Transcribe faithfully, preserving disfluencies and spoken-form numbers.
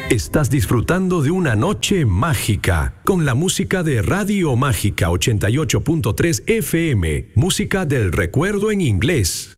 Estás disfrutando de una noche mágica con la música de Radio Mágica ochenta y ocho punto tres F M, música del recuerdo en inglés.